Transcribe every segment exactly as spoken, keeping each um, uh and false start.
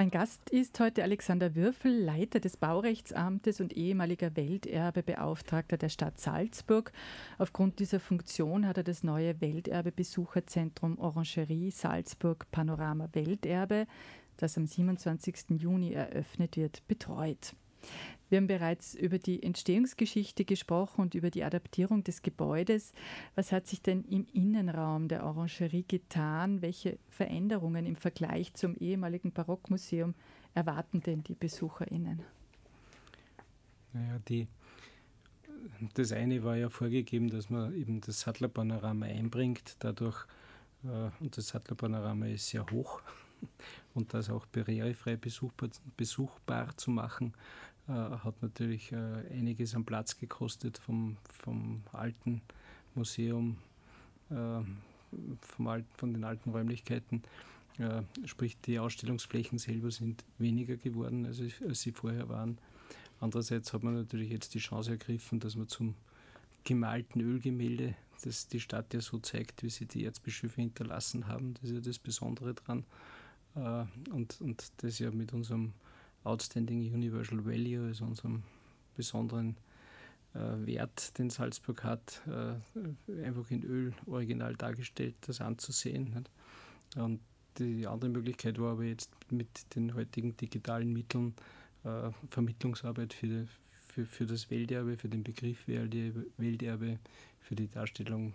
Mein Gast ist heute Alexander Würfel, Leiter des Baurechtsamtes und ehemaliger Welterbebeauftragter der Stadt Salzburg. Aufgrund dieser Funktion hat er das neue Welterbe-Besucherzentrum Orangerie Salzburg Panorama Welterbe, das am siebenundzwanzigsten Juni eröffnet wird, betreut. Wir haben bereits über die Entstehungsgeschichte gesprochen und über die Adaptierung des Gebäudes. Was hat sich denn im Innenraum der Orangerie getan? Welche Veränderungen im Vergleich zum ehemaligen Barockmuseum erwarten denn die BesucherInnen? Naja, die, das eine war ja vorgegeben, dass man eben das Sattlerpanorama einbringt. Dadurch, äh, und das Sattlerpanorama ist sehr hoch, und das auch barrierefrei besuchbar, besuchbar zu machen, äh, hat natürlich äh, einiges an Platz gekostet vom, vom alten Museum, äh, vom alten, von den alten Räumlichkeiten. Äh, sprich, die Ausstellungsflächen selber sind weniger geworden, als, als sie vorher waren. Andererseits hat man natürlich jetzt die Chance ergriffen, dass man zum gemalten Ölgemälde, das die Stadt ja so zeigt, wie sie die Erzbischöfe hinterlassen haben, das ist ja das Besondere dran. Und, und das ja mit unserem Outstanding Universal Value, also unserem besonderen äh, Wert, den Salzburg hat, äh, einfach in Öl original dargestellt, das anzusehen. Nicht? Und die andere Möglichkeit war aber jetzt mit den heutigen digitalen Mitteln äh, Vermittlungsarbeit für, für, für das Welterbe, für den Begriff Welterbe, für die Darstellung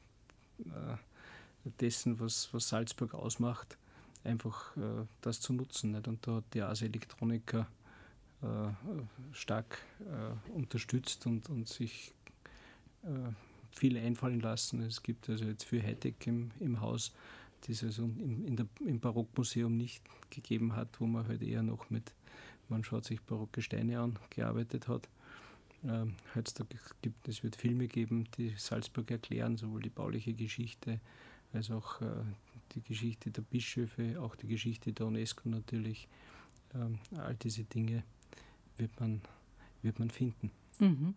äh, dessen, was, was Salzburg ausmacht, einfach äh, das zu nutzen. Nicht? Und da hat die Ars Electronica äh, stark äh, unterstützt und, und sich äh, viel einfallen lassen. Es gibt also jetzt viel Hightech im, im Haus, die es also im, in der, im Barockmuseum nicht gegeben hat, wo man halt eher noch mit, man schaut sich barocke Steine an, gearbeitet hat. Äh, heutzutage gibt es wird Filme geben, die Salzburg erklären, sowohl die bauliche Geschichte als auch äh, die Geschichte der Bischöfe, auch die Geschichte der UNESCO natürlich. Ähm, all diese Dinge wird man, wird man finden. Mhm.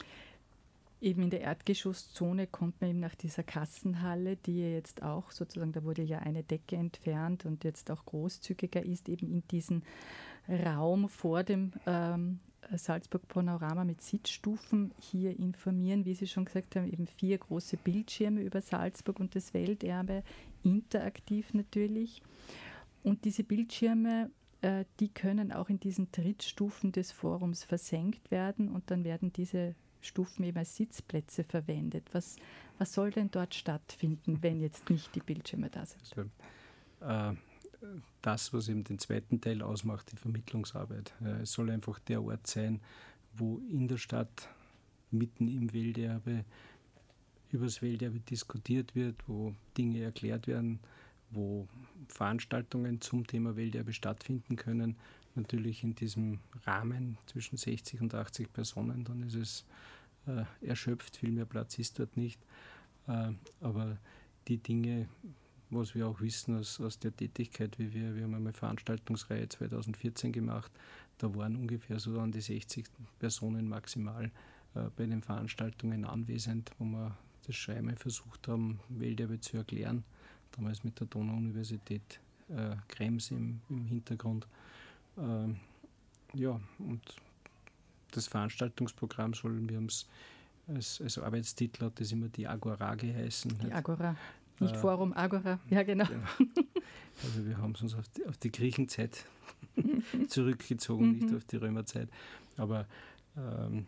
Eben in der Erdgeschosszone kommt man eben nach dieser Kassenhalle, die ja jetzt auch sozusagen, da wurde ja eine Decke entfernt und jetzt auch großzügiger ist, eben in diesen Raum vor dem ähm, Salzburg Panorama mit Sitzstufen hier informieren. Wie Sie schon gesagt haben, eben vier große Bildschirme über Salzburg und das Welterbe, interaktiv natürlich. Und diese Bildschirme, äh, die können auch in diesen Trittstufen des Forums versenkt werden und dann werden diese Stufen eben als Sitzplätze verwendet. Was, was soll denn dort stattfinden, wenn jetzt nicht die Bildschirme da sind? Also, äh, das, was eben den zweiten Teil ausmacht, die Vermittlungsarbeit. Äh, es soll einfach der Ort sein, wo in der Stadt, mitten im Welterbe, über das Welterbe diskutiert wird, wo Dinge erklärt werden, wo Veranstaltungen zum Thema Welterbe stattfinden können. Natürlich in diesem Rahmen zwischen sechzig und achtzig Personen, dann ist es äh, erschöpft, viel mehr Platz ist dort nicht. Äh, aber die Dinge, was wir auch wissen aus, aus der Tätigkeit, wie wir, wir haben einmal Veranstaltungsreihe zweitausendvierzehn gemacht, da waren ungefähr so an die sechzig Personen maximal äh, bei den Veranstaltungen anwesend, wo wir das schon einmal versucht haben, Welterbe zu erklären, damals mit der Donau-Universität äh, Krems im, im Hintergrund. Ähm, ja, und das Veranstaltungsprogramm soll, wir haben es als, als Arbeitstitel, hat das immer die Agora geheißen. Die Agora, nicht äh, Forum, Agora, ja genau. genau. Also wir haben es uns auf die, auf die Griechenzeit zurückgezogen, nicht auf die Römerzeit. Aber ähm,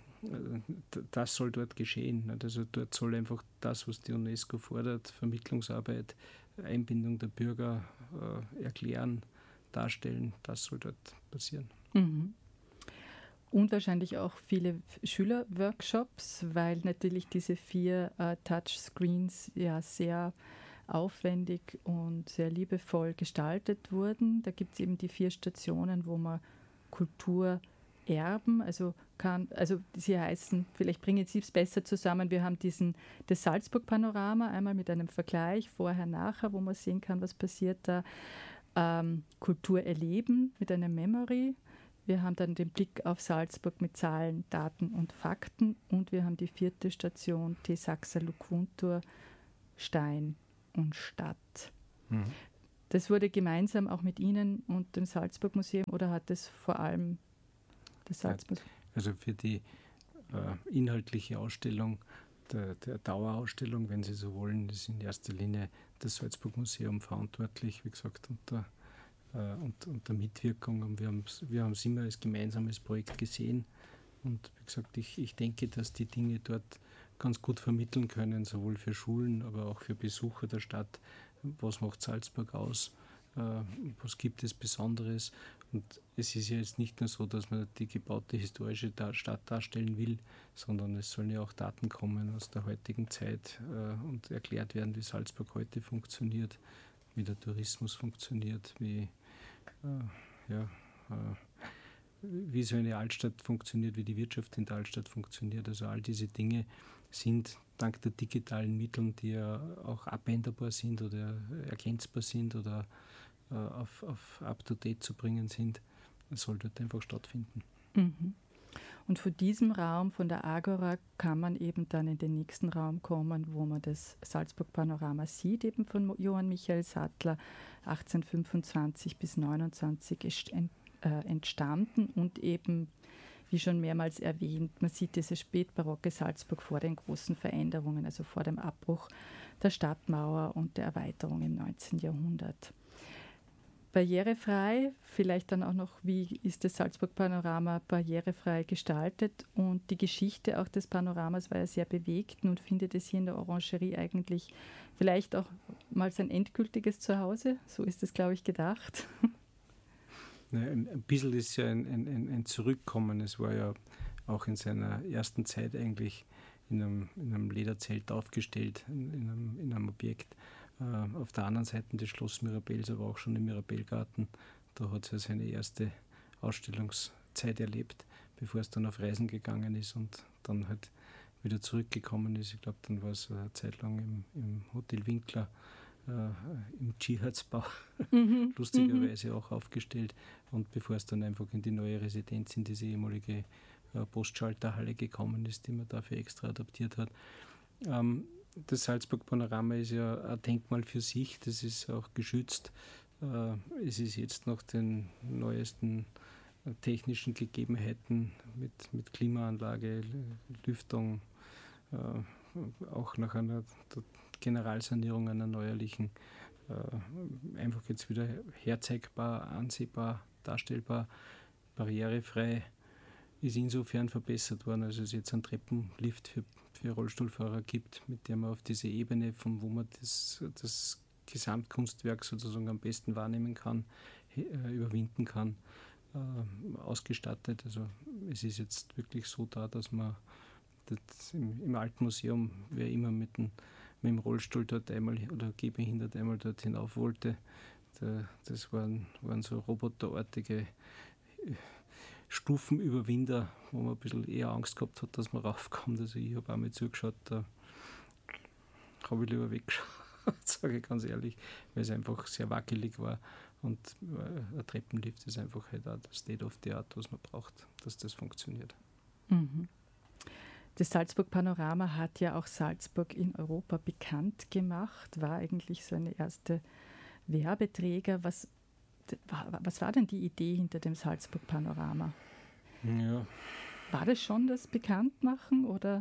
das soll dort geschehen. Also dort soll einfach das, was die UNESCO fordert, Vermittlungsarbeit, Einbindung der Bürger äh, erklären, darstellen, das soll dort passieren. Mhm. Und wahrscheinlich auch viele Schülerworkshops, weil natürlich diese vier äh, Touchscreens ja sehr aufwendig und sehr liebevoll gestaltet wurden. Da gibt es eben die vier Stationen, wo man Kultur erben, also kann, also sie heißen, vielleicht bringen Sie es besser zusammen, wir haben diesen, das Salzburg-Panorama, einmal mit einem Vergleich, vorher, nachher, wo man sehen kann, was passiert da, ähm, Kultur erleben mit einer Memory, wir haben dann den Blick auf Salzburg mit Zahlen, Daten und Fakten und wir haben die vierte Station, Te Saxa Lucuntur, Stein und Stadt. Mhm. Das wurde gemeinsam auch mit Ihnen und dem Salzburg-Museum oder hat es vor allem das Salzburg? Also für die äh, inhaltliche Ausstellung, der, der Dauerausstellung, wenn Sie so wollen, ist in erster Linie das Salzburg-Museum verantwortlich, wie gesagt, unter, äh, unter, unter Mitwirkung. Und wir haben es wir haben's immer als gemeinsames Projekt gesehen. Und wie gesagt, ich, ich denke, dass die Dinge dort ganz gut vermitteln können, sowohl für Schulen, aber auch für Besucher der Stadt. Was macht Salzburg aus? Äh, was gibt es Besonderes? Und es ist ja jetzt nicht nur so, dass man die gebaute historische Stadt darstellen will, sondern es sollen ja auch Daten kommen aus der heutigen Zeit äh, und erklärt werden, wie Salzburg heute funktioniert, wie der Tourismus funktioniert, wie, äh, ja, äh, wie so eine Altstadt funktioniert, wie die Wirtschaft in der Altstadt funktioniert. Also all diese Dinge sind dank der digitalen Mittel, die ja auch abänderbar sind oder ergänzbar sind oder äh, auf, auf up-to-date zu bringen sind, soll dort einfach stattfinden. Mhm. Und von diesem Raum, von der Agora, kann man eben dann in den nächsten Raum kommen, wo man das Salzburg-Panorama sieht, eben von Johann Michael Sattler, achtzehnhundertfünfundzwanzig bis neunundzwanzig entstanden und eben, wie schon mehrmals erwähnt, man sieht diese spätbarocke Salzburg vor den großen Veränderungen, also vor dem Abbruch der Stadtmauer und der Erweiterung im neunzehnten Jahrhundert. Barrierefrei, vielleicht dann auch noch, wie ist das Salzburg-Panorama barrierefrei gestaltet, und die Geschichte auch des Panoramas war ja sehr bewegt. Nun findet es hier in der Orangerie eigentlich vielleicht auch mal sein endgültiges Zuhause, so ist es, glaube ich, gedacht. Ja, ein bisschen ist ja ein, ein, ein Zurückkommen. Es war ja auch in seiner ersten Zeit eigentlich in einem, in einem Lederzelt aufgestellt, in einem, in einem Objekt. Uh, auf der anderen Seite des Schloss Mirabells, aber auch schon im Mirabellgarten, da hat es ja seine erste Ausstellungszeit erlebt, bevor es dann auf Reisen gegangen ist und dann halt wieder zurückgekommen ist. Ich glaube, dann war es eine Zeit lang im, im Hotel Winkler, uh, im Dschihatzbau, mhm. lustigerweise auch aufgestellt, und bevor es dann einfach in die neue Residenz, in diese ehemalige uh, Postschalterhalle gekommen ist, die man dafür extra adaptiert hat. Um, Das Salzburg-Panorama ist ja ein Denkmal für sich, das ist auch geschützt. Es ist jetzt nach den neuesten technischen Gegebenheiten mit, mit Klimaanlage, Lüftung, auch nach einer Generalsanierung einer neuerlichen, einfach jetzt wieder herzeigbar, ansehbar, darstellbar, barrierefrei. Ist insofern verbessert worden, als es jetzt einen Treppenlift für, für Rollstuhlfahrer gibt, mit dem man auf diese Ebene, von wo man das, das Gesamtkunstwerk sozusagen am besten wahrnehmen kann, äh, überwinden kann, äh, ausgestattet. Also es ist jetzt wirklich so da, dass man das im, im Alten Museum, wer immer mit dem, mit dem Rollstuhl dort einmal oder gehbehindert einmal dort hinauf wollte, da, das waren, waren so roboterartige Stufenüberwinder, wo man ein bisschen eher Angst gehabt hat, dass man raufkommt. Also ich habe auch mal zugeschaut, da habe ich lieber weggeschaut, sage ich ganz ehrlich, weil es einfach sehr wackelig war, und ein Treppenlift ist einfach halt auch das State of the Art, was man braucht, dass das funktioniert. Mhm. Das Salzburg-Panorama hat ja auch Salzburg in Europa bekannt gemacht, war eigentlich so eine erste Werbeträger. Was Was war denn die Idee hinter dem Salzburg-Panorama? Ja. War das schon das Bekanntmachen, oder?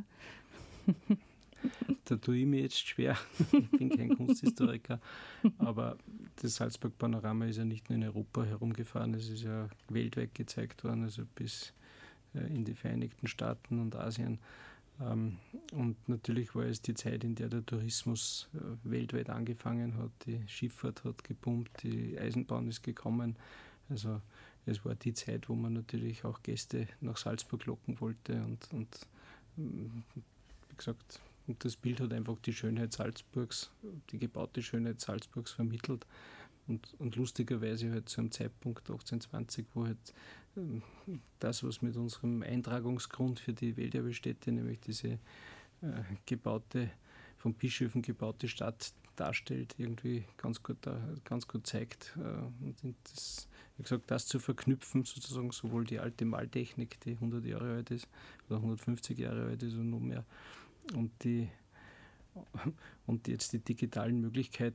Da tue ich mir jetzt schwer. Ich bin kein Kunsthistoriker, aber das Salzburg-Panorama ist ja nicht nur in Europa herumgefahren, es ist ja weltweit gezeigt worden, also bis in die Vereinigten Staaten und Asien. Und natürlich war es die Zeit, in der der Tourismus weltweit angefangen hat. Die Schifffahrt hat geboomt, die Eisenbahn ist gekommen. Also es war die Zeit, wo man natürlich auch Gäste nach Salzburg locken wollte. Und, und wie gesagt, das Bild hat einfach die Schönheit Salzburgs, die gebaute Schönheit Salzburgs vermittelt. Und, und lustigerweise halt zu einem Zeitpunkt achtzehnhundertzwanzig, wo halt das, was mit unserem Eintragungsgrund für die Welterbestätte, nämlich diese äh, gebaute, von Bischöfen gebaute Stadt darstellt, irgendwie ganz gut, ganz gut zeigt. Äh, und das, wie gesagt, das zu verknüpfen, sozusagen sowohl die alte Maltechnik, die hundert Jahre alt ist, oder hundertfünfzig Jahre alt ist und noch mehr, und die und jetzt die digitalen Möglichkeiten,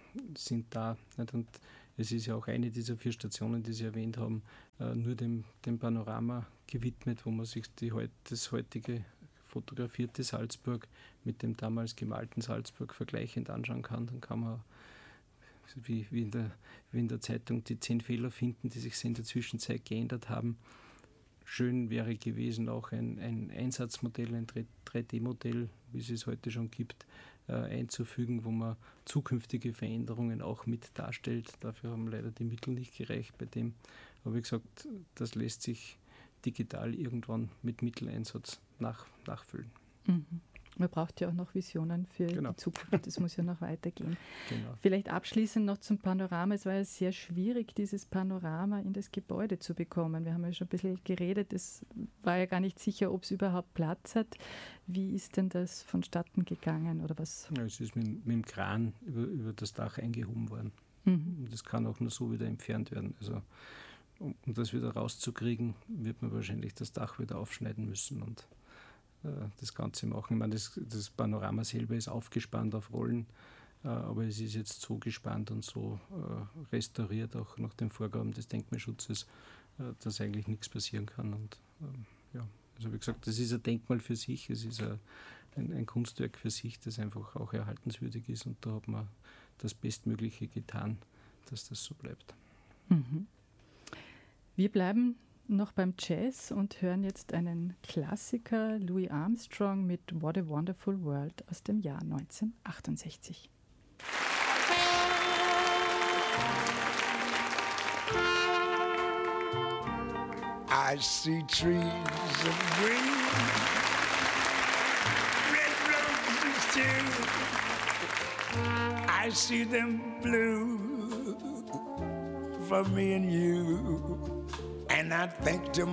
sind da. Nicht? Und es ist ja auch eine dieser vier Stationen, die Sie erwähnt haben, äh, nur dem, dem Panorama gewidmet, wo man sich die, das heutige fotografierte Salzburg mit dem damals gemalten Salzburg vergleichend anschauen kann. Dann kann man wie, wie, in der, wie in der Zeitung die zehn Fehler finden, die sich in der Zwischenzeit geändert haben. Schön wäre gewesen auch ein, ein Einsatzmodell, ein drei D-Modell, wie es es heute schon gibt, äh, einzufügen, wo man zukünftige Veränderungen auch mit darstellt. Dafür haben leider die Mittel nicht gereicht bei dem. Aber wie gesagt, das lässt sich digital irgendwann mit Mitteleinsatz nach, nachfüllen. Mhm. Man braucht ja auch noch Visionen für genau. die Zukunft. Das muss ja noch weitergehen. Genau. Vielleicht abschließend noch zum Panorama. Es war ja sehr schwierig, dieses Panorama in das Gebäude zu bekommen. Wir haben ja schon ein bisschen geredet. Es war ja gar nicht sicher, ob es überhaupt Platz hat. Wie ist denn das vonstatten gegangen? Oder was? Ja, es ist mit, mit dem Kran über, über das Dach eingehoben worden. Mhm. Das kann auch nur so wieder entfernt werden. Also um, um das wieder rauszukriegen, wird man wahrscheinlich das Dach wieder aufschneiden müssen und das Ganze machen. Ich meine, das, das Panorama selber ist aufgespannt auf Rollen, äh, aber es ist jetzt so gespannt und so äh, restauriert, auch nach den Vorgaben des Denkmalschutzes, äh, dass eigentlich nichts passieren kann. Und äh, ja, also wie gesagt, das ist ein Denkmal für sich, es ist ein, ein, ein Kunstwerk für sich, das einfach auch erhaltenswürdig ist und da hat man das Bestmögliche getan, dass das so bleibt. Mhm. Wir bleiben noch beim Jazz und hören jetzt einen Klassiker, Louis Armstrong mit What a Wonderful World aus dem Jahr neunzehnhundertachtundsechzig. I see trees of green, red roses too. I see them blue for me and you. And I think to